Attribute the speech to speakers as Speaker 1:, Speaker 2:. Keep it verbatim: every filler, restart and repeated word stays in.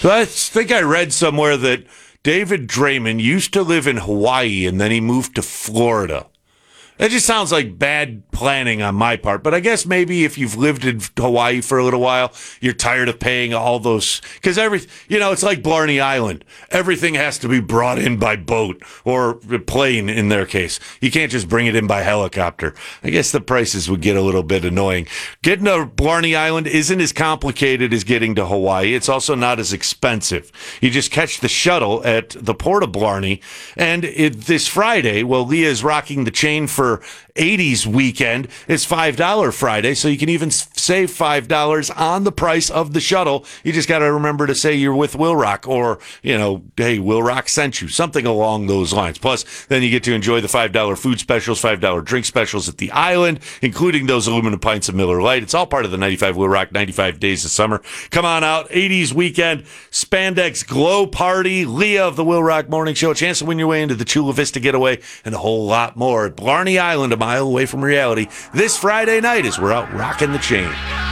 Speaker 1: I think I read somewhere that David Draymond used to live in Hawaii and then he moved to Florida. That just sounds like bad planning on my part. But I guess maybe if you've lived in Hawaii for a little while, you're tired of paying all those. Because every, you know, it's like Blarney Island. Everything has to be brought in by boat or plane in their case. You can't just bring it in by helicopter. I guess the prices would get a little bit annoying. Getting to Blarney Island isn't as complicated as getting to Hawaii. It's also not as expensive. You just catch the shuttle at the Port of Blarney. And it, this Friday, well, Leah is rocking the chain for eighties weekend. It's five dollars Friday, so you can even save five dollars on the price of the shuttle. You just got to remember to say you're with Will Rock or, you know, hey, Will Rock sent you, something along those lines. Plus, then you get to enjoy the five dollars food specials, five dollars drink specials at the island, including those aluminum pints of Miller Lite. It's all part of the ninety-five Will Rock ninety-five Days of Summer. Come on out, eighties weekend, Spandex Glow Party, Leah of the Will Rock Morning Show, a chance to win your way into the Chula Vista Getaway, and a whole lot more at Blarney Island, a mile away from reality. This Friday night as we're out rocking the chain.